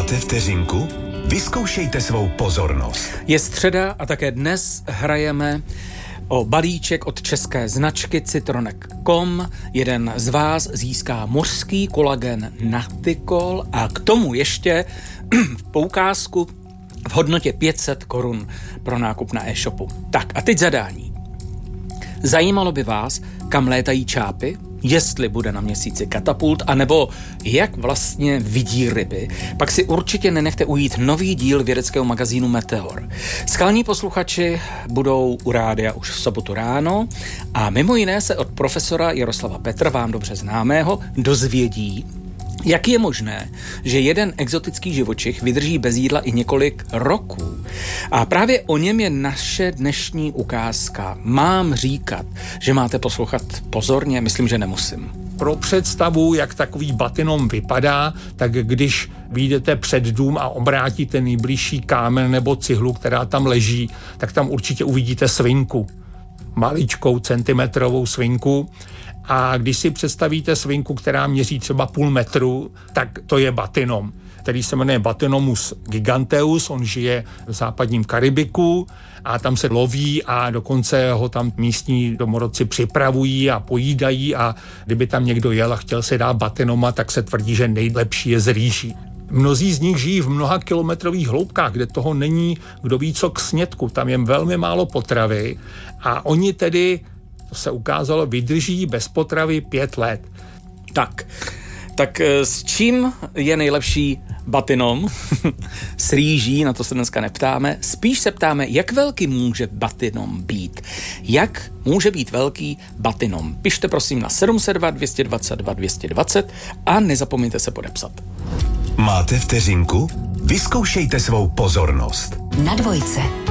Máte vteřinku? Vyzkoušejte svou pozornost. Je středa a také dnes hrajeme o balíček od české značky Citronek.com. Jeden z vás získá mořský kolagen Naticol a k tomu ještě poukázku v hodnotě 500 korun pro nákup na e-shopu. Tak a teď zadání. Zajímalo by vás, kam létají čápy? Jestli bude na Měsíci katapult, anebo jak vlastně vidí ryby, pak si určitě nenechte ujít nový díl vědeckého magazínu Meteor. Skalní posluchači budou u rádia už v sobotu ráno a mimo jiné se od profesora Jaroslava Petra, vám dobře známého, dozvědí, jak je možné, že jeden exotický živočich vydrží bez jídla i několik roků. A právě o něm je naše dnešní ukázka. Mám říkat, že máte poslouchat pozorně? Myslím, že nemusím. Pro představu, jak takový batinom vypadá, tak když vyjdete před dům a obrátíte nejbližší kámen nebo cihlu, která tam leží, tak tam určitě uvidíte svinku. Maličkou centimetrovou svinku. A když si představíte svinku, která měří třeba půl metru, tak to je batinom, který se jmenuje Batinomus giganteus. On žije v západním Karibiku a tam se loví a dokonce ho tam místní domorodci připravují a pojídají a kdyby tam někdo jel a chtěl si dát batinoma, tak se tvrdí, že nejlepší je z rýží. Mnozí z nich žijí v mnoha kilometrových hloubkách, kde toho není kdo ví co k snědku. Tam je velmi málo potravy a oni tedy, to se ukázalo, vydrží bez potravy 5 let. Tak s čím je nejlepší batinom? S rýží, na to se dneska neptáme. Spíš se ptáme, jak velký může batinom být. Jak může být velký batinom? Pište prosím na 702 222 220 a nezapomeňte se podepsat. Máte vteřinku? Vyzkoušejte svou pozornost. Na dvojce.